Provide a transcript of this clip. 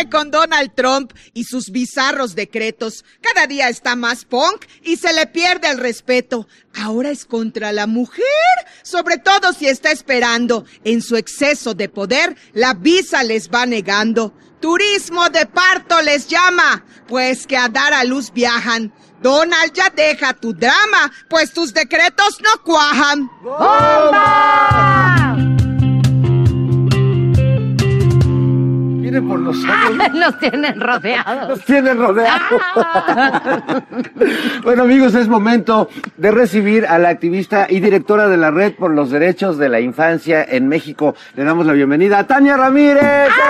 sigue con Donald Trump y sus bizarros decretos. Cada día está más punk y se le pierde el respeto. Ahora es contra la mujer, sobre todo si está esperando. En su exceso de poder, la visa les va negando. Turismo de parto les llama, pues que a dar a luz viajan. Donald, ya deja tu drama, pues tus decretos no cuajan. ¡Bomba! Vienen por nosotros. Nos tienen rodeados. Nos tienen rodeados. Bueno, amigos, es momento de recibir a la activista y directora de la Red por los Derechos de la Infancia en México. Le damos la bienvenida a Tania Ramírez.